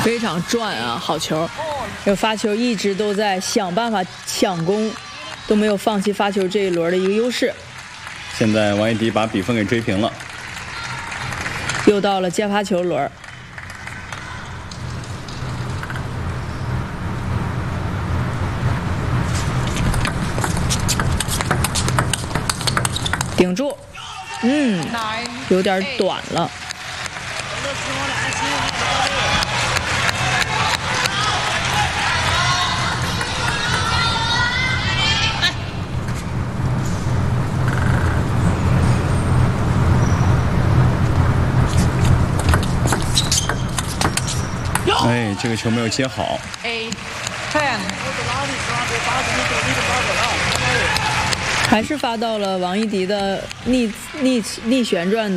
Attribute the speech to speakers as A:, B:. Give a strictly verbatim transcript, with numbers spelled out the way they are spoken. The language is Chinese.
A: 非常转啊，好球！这个发球一直都在想办法抢攻，都没有放弃发球这一轮的一个优势。
B: 现在王艺迪把比分给追平了，
A: 又到了接发球轮。顶住，嗯，有点短了。
B: 哎，这个球没有接好。
A: 还是发到了王艺迪的逆逆逆旋转的。